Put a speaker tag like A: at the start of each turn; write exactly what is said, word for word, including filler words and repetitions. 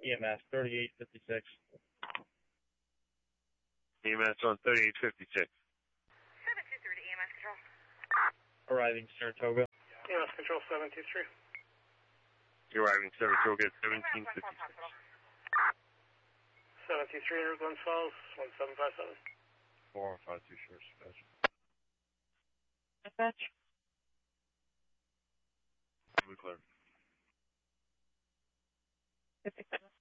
A: E M S thirty-eight fifty-six.
B: E M S on thirty-eight fifty-six.
C: seven two three to E M S Control.
A: Arriving Saratoga.
D: E M S Control seven two three.
B: You're arriving Saratoga at seventeen fifty-six.
D: seven two three, Glens Falls, one seven five seven.
B: four one five two, sure, dispatch.
A: Dispatch.
B: We clear.
A: fifty-seven.